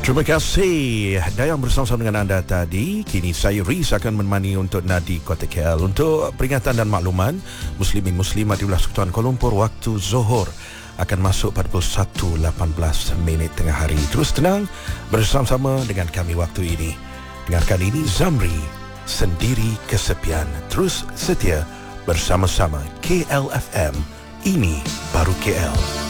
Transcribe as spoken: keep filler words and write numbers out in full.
Terima kasih Dayang bersama-sama dengan anda tadi. Kini saya Riz akan menemani untuk Nadi Kota K L. Untuk peringatan dan makluman, Muslimin Muslimat di wilayah Persekutuan Kuala Lumpur, waktu Zohor akan masuk pada pukul satu lapan belas minit tengah hari. Terus tenang bersama-sama dengan kami waktu ini. Dengarkan ini Zamri, Sendiri Kesepian. Terus setia bersama-sama K L F M. Ini baru K L.